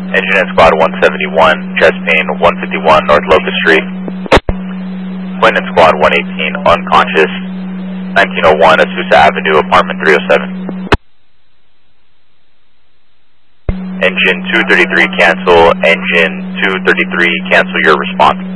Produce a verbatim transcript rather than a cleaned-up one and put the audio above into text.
Engine and Squad one seventy-one, chest pain one fifty-one North Locust Street. Quinn and Squad one eighteen, unconscious, nineteen oh one Azusa Avenue, apartment three oh seven. Engine two thirty-three cancel, engine two thirty-three cancel your response.